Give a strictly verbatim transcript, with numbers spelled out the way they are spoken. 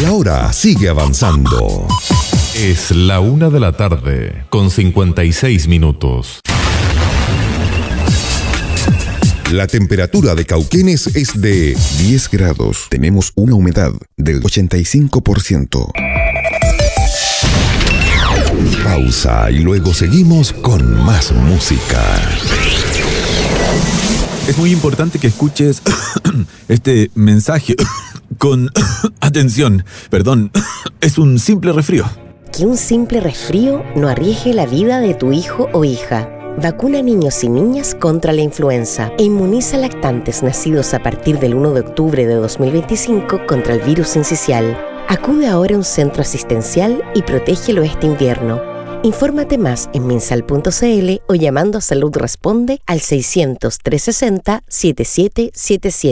La hora sigue avanzando. Es la una de la tarde, con cincuenta y seis minutos. La temperatura de Cauquenes es de diez grados. Tenemos una humedad del ochenta y cinco por ciento. Pausa y luego seguimos con más música. Es muy importante que escuches este mensaje con atención. Perdón, es un simple resfrío. Que un simple resfrío no arriesgue la vida de tu hijo o hija. Vacuna a niños y niñas contra la influenza e inmuniza a lactantes nacidos a partir del primero de octubre de dos mil veinticinco contra el virus sincicial. Acude ahora a un centro asistencial y protégelo este invierno. Infórmate más en minsal punto c l o llamando a Salud Responde al seiscientos, trescientos sesenta, setenta y siete setenta y siete.